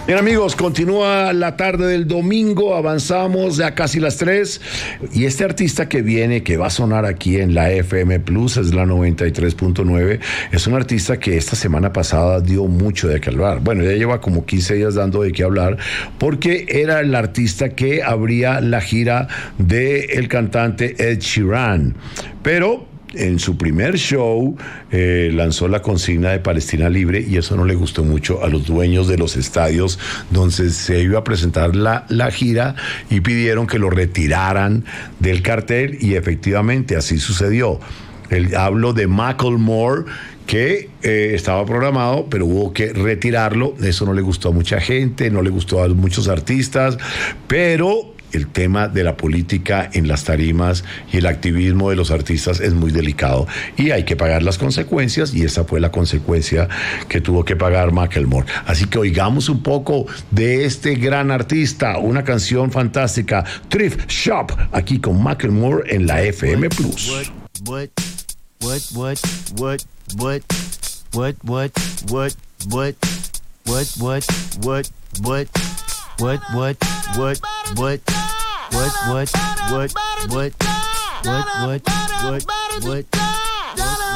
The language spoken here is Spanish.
Bien, amigos, continúa la tarde del domingo, avanzamos ya casi las 3, y este artista que viene, que va a sonar aquí en la FM Plus, es la 93.9, es un artista que esta semana pasada dio mucho de qué hablar. Bueno, ya lleva como 15 días dando de qué hablar, porque era el artista que abría la gira del cantante Ed Sheeran, pero en su primer show lanzó la consigna de Palestina Libre, y eso no le gustó mucho a los dueños de los estadios donde se iba a presentar la gira, y pidieron que lo retiraran del cartel, y efectivamente así sucedió. Hablo de Macklemore, que estaba programado, pero hubo que retirarlo. Eso no le gustó a mucha gente, no le gustó a muchos artistas, pero el tema de la política en las tarimas y el activismo de los artistas es muy delicado, y hay que pagar las consecuencias, y esa fue la consecuencia que tuvo que pagar Macklemore. Así que oigamos un poco de este gran artista, una canción fantástica, Thrift Shop, aquí con Macklemore en la FM Plus. What?